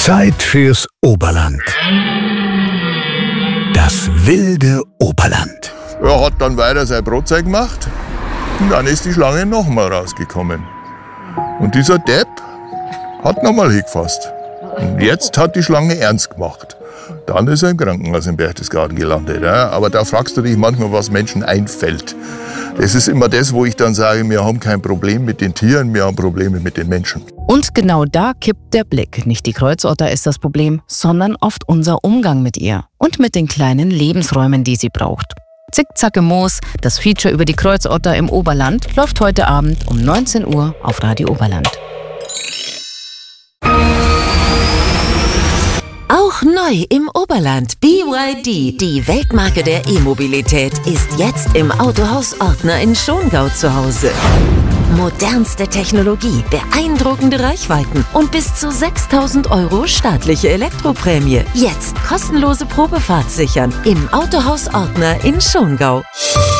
Zeit fürs Oberland. Das wilde Oberland. Er hat dann weiter sein Brotzeit gemacht und dann ist die Schlange nochmal rausgekommen. Und dieser Depp hat nochmal hingefasst. Und jetzt hat die Schlange ernst gemacht. Dann ist er im Krankenhaus in Berchtesgaden gelandet. Ja? Aber da fragst du dich manchmal, was Menschen einfällt. Das ist immer das, wo ich dann sage, wir haben kein Problem mit den Tieren, wir haben Probleme mit den Menschen. Und genau da kippt der Blick. Nicht die Kreuzotter ist das Problem, sondern oft unser Umgang mit ihr und mit den kleinen Lebensräumen, die sie braucht. Zickzack im Moos, das Feature über die Kreuzotter im Oberland, läuft heute Abend um 19 Uhr auf Radio Oberland. Auch neu im Oberland. BYD, die Weltmarke der E-Mobilität, ist jetzt im Autohaus Ortner in Schongau zu Hause. Modernste Technologie, beeindruckende Reichweiten und bis zu 6.000 € staatliche Elektroprämie. Jetzt kostenlose Probefahrt sichern im Autohaus Ortner in Schongau.